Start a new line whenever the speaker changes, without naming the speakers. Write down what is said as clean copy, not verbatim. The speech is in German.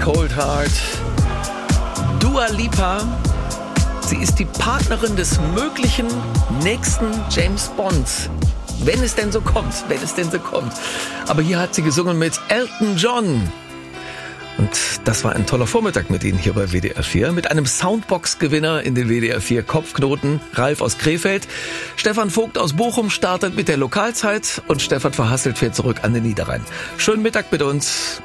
Cold Heart. Dua Lipa, sie ist die Partnerin des möglichen nächsten James Bonds. Wenn es denn so kommt. Aber hier hat sie gesungen mit Elton John. Und das war ein toller Vormittag mit Ihnen hier bei WDR 4. Mit einem Soundbox-Gewinner in den WDR 4 Kopfknoten. Ralf aus Krefeld. Stefan Vogt aus Bochum startet mit der Lokalzeit. Und Stefan Verhasselt fährt zurück an den Niederrhein. Schönen Mittag mit uns.